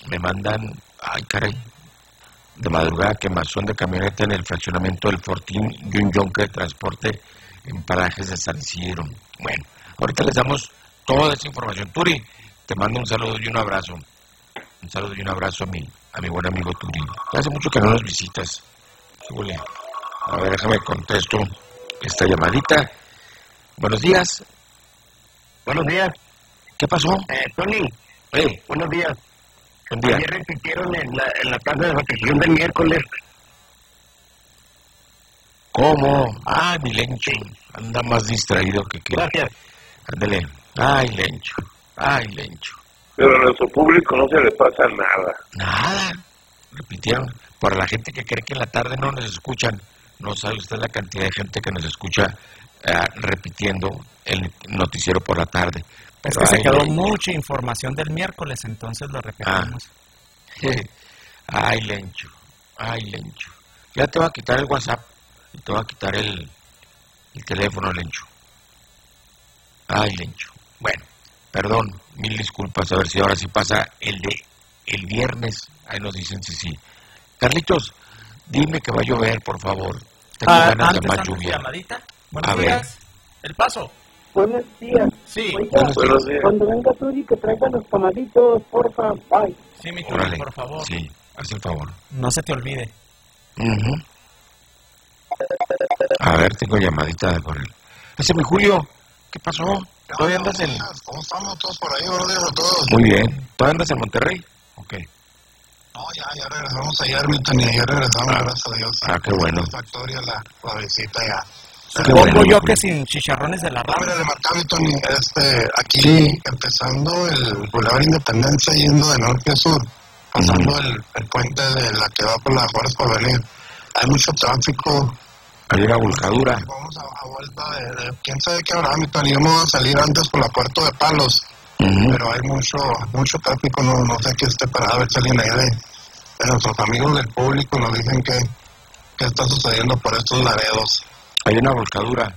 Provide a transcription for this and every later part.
me mandan, ay caray, de madrugada quemazón de camioneta en el fraccionamiento del Fortín y un yonque de transporte en parajes de San Isidro. Bueno, ahorita les damos toda esa información. Turi, te mando un saludo y un abrazo. Un saludo y un abrazo a mi buen amigo Turi. Hace mucho que no nos visitas. A ver, déjame contesto esta llamadita. Buenos días. Buenos días. ¿Qué pasó? Tony. Buenos días. Buen día. Ayer repitieron en la tasa de vacación del miércoles. ¿Cómo? Ah, mi Lencho. Anda más distraído que... Gracias. Ándale. Ay, Lencho. Ay, Lencho. Pero a nuestro público no se le pasa nada. Nada. Repitieron. Para la gente que cree que en la tarde no nos escuchan, no sabe usted la cantidad de gente que nos escucha repitiendo el noticiero por la tarde. Es que se quedó mucha información del miércoles, entonces lo repetimos. Ay, Lencho. Ay, Lencho. Ya te voy a quitar el WhatsApp y te voy a quitar el teléfono, Lencho. Ay, Lencho. Bueno, perdón, mil disculpas. A ver si ahora sí pasa el viernes. Ahí nos dicen si sí. Carlitos, dime que va a llover, por favor. Tengo ganas de más lluvia. Buenos días. El Paso. Buenos días. Sí. Oiga, buenos días. Cuando venga Turi, que traigan los tamalitos, porfa. Bye. Sí, mi Turi, por favor. Sí, haz el favor. No se te olvide. A ver, tengo llamadita de por él. Ese mi Julio, ¿qué pasó? ¿Todavía andas en...? ¿Cómo estamos todos por ahí? Buenos días a todos. Muy bien. ¿Todavía andas en Monterrey? Ok. No, ya regresamos ayer, Milton, y ayer regresamos, gracias a Dios. Qué bueno. Satisfactoria la visita ya. Supongo yo que sin chicharrones de la rama. Mira, de Marcado, Tony, aquí empezando el Boulevard Independencia yendo de norte a sur, pasando el puente de la que va por la Juárez Porvenir. Hay mucho tráfico. Hay una volcadura. Vamos a vuelta de quién sabe qué habrá, Milton, y vamos a salir antes por la Puerto de Palos. Pero hay mucho tráfico, no sé qué esté parado, a ver si alguien ahí de nuestros amigos del público nos dicen qué está sucediendo por estos laredos. Hay una volcadura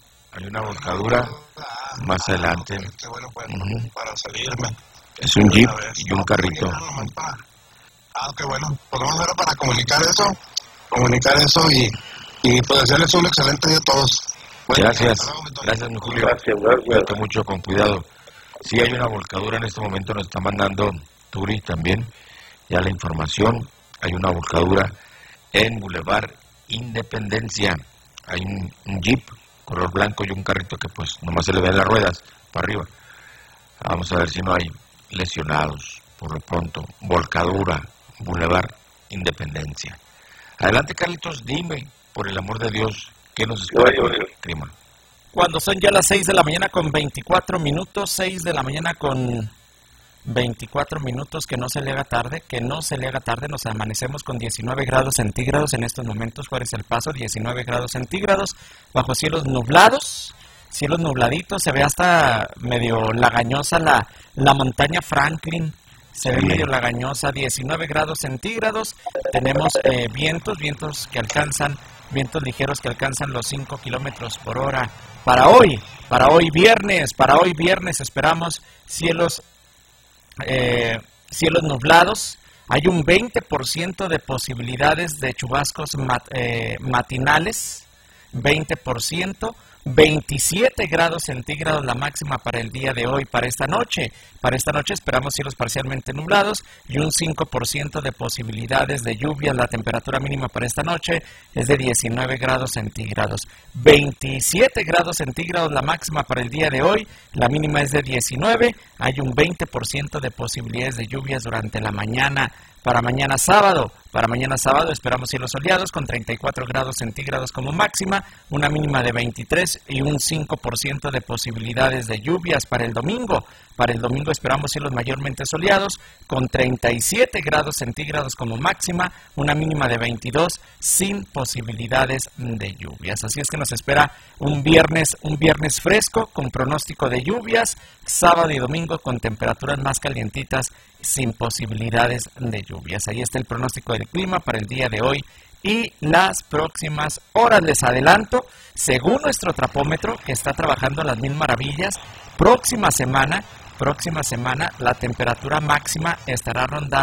más adelante. Qué bueno, pues, para salirme. Es un jeep y un carrito. Qué bueno, pues vamos a ver para comunicar eso y pues desearles un excelente día a todos. Bueno, gracias, mi Julio. Gracias. Cuídate mucho, con cuidado. Sí, hay una volcadura en este momento, nos está mandando Turi también ya la información. Hay una volcadura en Boulevard Independencia. Hay un jeep color blanco y un carrito que pues nomás se le ven las ruedas para arriba. Vamos a ver si no hay lesionados. Por lo pronto, volcadura, Boulevard Independencia. Adelante, Carlitos, dime, por el amor de Dios, ¿qué nos espera con el clima? Cuando son ya las 6 de la mañana con 24 minutos, 6 de la mañana con 24 minutos, que no se le haga tarde, nos amanecemos con 19 grados centígrados en estos momentos. Juárez El Paso, 19 grados centígrados, bajo cielos nublados, cielos nubladitos, se ve hasta medio lagañosa la montaña Franklin, se ve medio lagañosa, 19 grados centígrados, tenemos vientos ligeros que alcanzan los 5 kilómetros por hora. Para hoy viernes esperamos cielos nublados. Hay un 20% de posibilidades de chubascos matinales, 20%, 27 grados centígrados la máxima para el día de hoy. Para esta noche esperamos cielos parcialmente nublados y un 5% de posibilidades de lluvia. La temperatura mínima para esta noche es de 19 grados centígrados. 27 grados centígrados la máxima para el día de hoy, la mínima es de 19. Hay un 20% de posibilidades de lluvias durante la mañana. Para mañana sábado esperamos cielos soleados con 34 grados centígrados como máxima, una mínima de 23 y un 5% de posibilidades de lluvias. Para el domingo esperamos cielos mayormente soleados con 37 grados centígrados como máxima, una mínima de 22 sin posibilidades de lluvias. Así es que nos espera un viernes fresco con pronóstico de lluvias, sábado y domingo con temperaturas más calientitas sin posibilidades de lluvias. Ahí está el pronóstico del clima para el día de hoy y las próximas horas. Les adelanto, según nuestro trapómetro que está trabajando a las mil maravillas, próxima semana la temperatura máxima estará rondando